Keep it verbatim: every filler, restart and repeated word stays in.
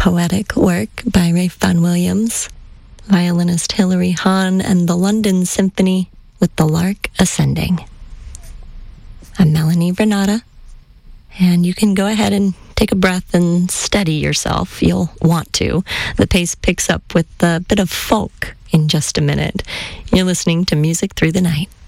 poetic work by Ralph Vaughan Williams, violinist Hilary Hahn, and the London Symphony with The Lark Ascending. I'm Melanie Vernata, and you can go ahead and take a breath and steady yourself. You'll want to. The pace picks up with a bit of folk in just a minute. You're listening to Music Through the Night.